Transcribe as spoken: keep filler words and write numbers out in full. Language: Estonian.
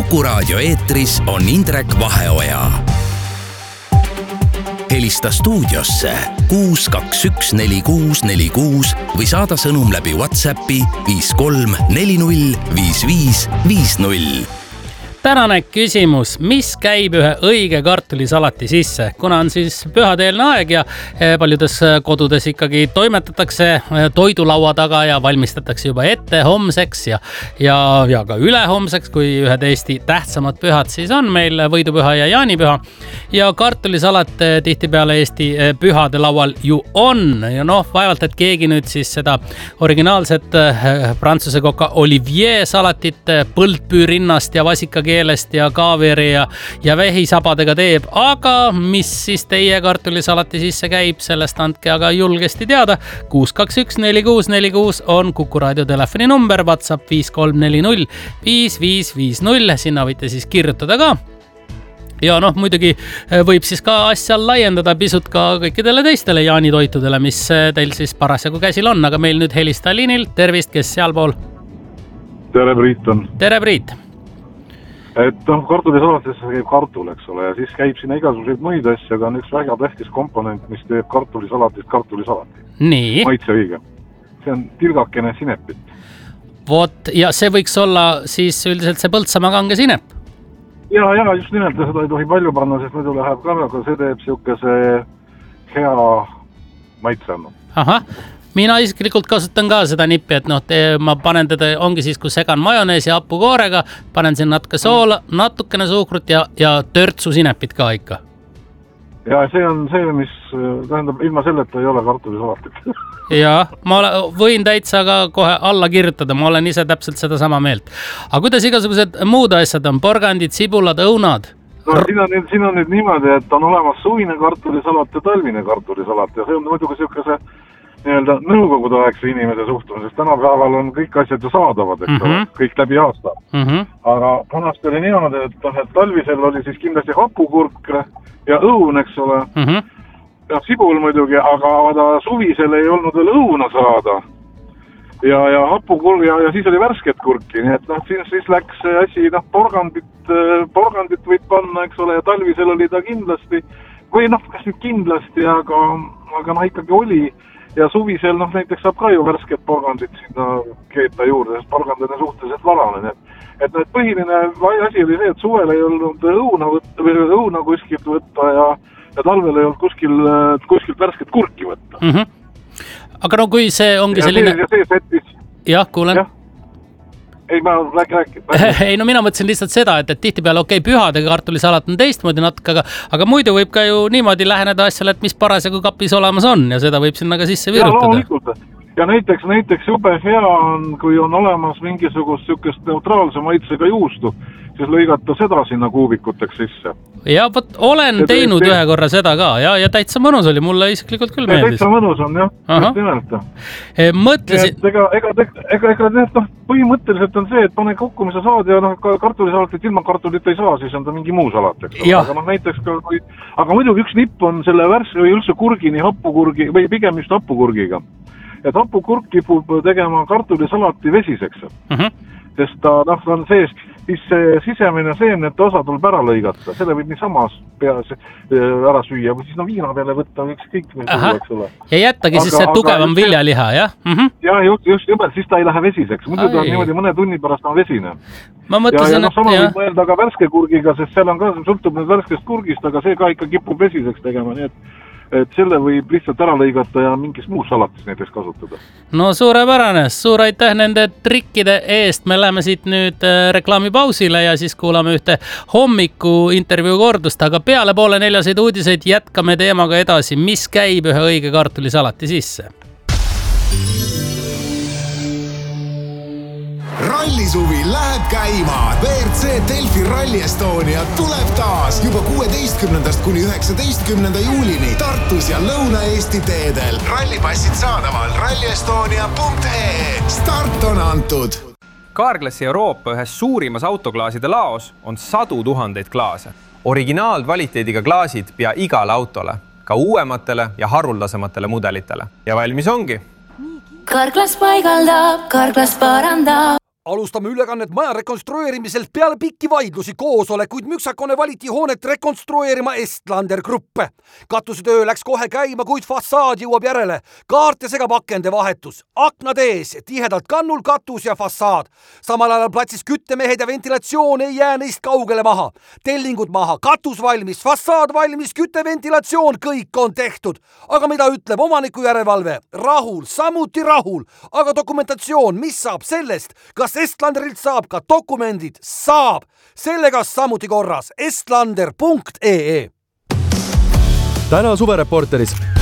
Kuku Raadio eetris on Indrek Vaheoja. Helista stuudiosse kuus kaks üks neli kuus neli kuus või saada sõnum läbi WhatsAppi viis kolm neli null viis viis viis null. Tänane küsimus, mis käib ühe õige kartulisalati sisse? Kuna on siis pühadeelne aeg ja paljudes kodudes ikkagi toimetatakse toidulaua taga ja valmistatakse juba ette homseks ja, ja, ja ka ülehomseks, kui ühed Eesti tähtsamad pühad siis on meil võidupüha ja jaanipüha. Ja kartulisalat tihtipeale Eesti pühade laual ju on. Ja noh, vaevalt, et keegi nüüd siis seda originaalset prantsuse koka Olivier salatit põldpüürinnast ja vasika keelest ja kaaveri ja, ja vehisabadega teeb, aga mis siis teie kartulisalati sisse käib, sellest andke aga julgesti teada. kuus kaks üks neli kuus neli kuus on Kuku Raadio telefoni number, WhatsApp viis kolm neli null viis viis viis null, sinna võite siis kirjutada ka. Ja noh, muidugi võib siis ka asja laiendada pisut ka kõikidele teistele jaanitoitudele, mis teil siis parasjagu käsil on, aga meil nüüd helista liinil. Tervist, kes sealpool? Tere, Priit on. Tere, Priit. Et noh, kartulisalatisse käib kartul, eks ole, ja siis käib sinna igasuguseid muid asja, aga on üks väga tähtis komponent, mis teeb kartulisalatist kartulisalati. Nii. Maitse õige. See on tilgakene sinepit. Vot, ja see võiks olla siis üldiselt see Põltsamaa kange sinep. Ja, ja, just nimelt, seda ei tohi palju panna, sest muidu läheb ka, aga see teeb siukese hea maitse. Aha. Mina isiklikult kasutan ka seda nippi, et noh, te, ma panen teda, ongi siis, kui segan majonees ja hapukoorega, panen siin natuke soola, natukene suhkrut ja, ja törtsu sinepit ka ikka. Ja see on see, mis tähendab, ilma selleta ei ole kartulisalatit. Ja, ma võin täitsa ka kohe alla kirjutada, ma olen ise täpselt seda sama meelt. Aga kuidas igasugused muud asjad on? Porgandid, sibulad, õunad? No, siin, on, siin on nüüd niimoodi, et on olemas suvine kartulisalat ja talvine kartulisalat ja see on muidugi siukese nii-öelda nõukogude aegse inimese suhtumisest. Tänapäeval on kõik asjad ju saadavad, eks mm-hmm. ole, kõik läbi aasta. Mm-hmm. Aga vanasti oli niimoodi, et, et talvisel oli siis kindlasti hapukurk ja õun, eks ole. Mm-hmm. Ja sibul muidugi, aga suvisel ei olnud veel õuna saada. Ja, ja hapukurk ja, ja siis oli värsket kurki. Nii et noh, siis, siis läks asi, noh, porgandit, porgandit võid panna, eks ole, ja talvisel oli ta kindlasti, või noh, kas nüüd kindlasti, aga, aga noh, ikkagi oli. Ja suvisel, noh, näiteks saab ka ju värsket porgandit sinna keeta juurde, sest porgandine suhteliselt varane. Et, et need põhiline asi oli see, et suvel ei olnud õuna, võtta, või õuna kuskilt võtta ja, ja talvel ei olnud kuskil, kuskilt värsket kurki võtta. Mm-hmm. Aga no kui see ongi ja selline... See, ja see settis... Jah, kuulen. Ja. Ei, ma rääk, rääk, rääk. Ei, no mina mõtlesin lihtsalt seda, et, et tihtipeale okei, okay, pühadega kartulisalat on teistmoodi natuke, aga, aga muidu võib ka ju niimoodi läheneda asjale, et mis parasjagu kapis olemas on ja seda võib sinna ka sisse virutada. Ja, ja näiteks, näiteks jube hea on, kui on olemas mingisugust sükest neutraalse maitsega juustu, siis lõigata seda sinna kuubikuteks sisse. Ja võt, olen ja teinud te... ühe korra seda ka ja, ja täitsa mõnus oli, mulle isiklikult küll meeldis. Täitsa mõnus on, jah. E, mõtlesin... Et ega, ega, ega, ega need, noh, põhimõtteliselt on see, et pane kokku, mis sa saad ja noh, kartulisalatit ilma kartulit ei saa, siis on ta mingi muu salat, eks ole. Aga noh, näiteks ka, kui... Aga muidugi üks nipp on selle värske või üldse kurgini hapukurgi, või pigem just hapukurgiga. Et hapukurk kipub tegema kartulisalati vesiseks. Uh-huh. Sest ta, noh, on sees, siis see sisemine seemnete osa tuleb ära lõigata. Selle võib nii samas peas ära süüa, või siis no viina peale võtta üks kõik, mis Aha. Eks ole. Ja jättagi aga, siis see tugevam aga, viljaliha, jah? Mm-hmm. Ja just, just jubel, siis ta ei lähe vesiseks. Muidu ta on niimoodi mõne tunni pärast on vesine. Ma mõtlesin, ja, ja no, sama võib mõelda ka värske kurgiga, sest seal on ka, sõltub nüüd värskest kurgist, aga see ka ikka kipub vesiseks tegema, nii et et selle võib lihtsalt ära lõigata ja mingis muus salatis näiteks kasutada. No suurepärane, suur aitäh nende trikkide eest. Me läheme siit nüüd reklaamipausile ja siis kuulame ühte hommiku intervjuu kordust, aga peale poole neljaseid uudiseid jätkame teemaga edasi, mis käib ühe õige kartulisalati sisse. Rallisuvi läheb käima. V R C Delfi Rally Estonia tuleb taas juba kuueteistkümnendast kuni üheksateistkümnenda juulini Tartus ja Lõuna-Eesti teedel. Rallipassid saadaval rallyestonia punkt ee. Start on antud. Carglassi Euroopa ühes suurimas autoklaaside laos on sadu tuhandeid klaase. Originaalkvaliteediga klaasid pea igale autole, ka uuematele ja haruldasematele mudelitele. Ja valmis ongi. Carglass paigaldab, Carglass parandab. alustame ülekannet maja rekonstrueerimiselt peale pikki vaidlusi koosolekuid müksakone valiti hoonet rekonstrueerima Estlander Gruppe. Katusetöö läks kohe käima, kuid fassaad jõuab järele. Kaarte segab akende vahetus. Aknad ees, tihedalt kannul katus ja fassaad. Samal ajal platsis küttemehed ja ventilatsioon ei jää neist kaugele maha. Tellingud maha, katus valmis, fassaad valmis, kütteventilatsioon, kõik on tehtud. Aga mida ütleb omaniku järelevalve? Rahul, samuti rahul. Aga dokumentatsioon, mis saab sellest? Kas Estlanderilt saab ka dokumendid? Saab. Sellega samuti korras. estlander punkt ee. Täna Suvereporteris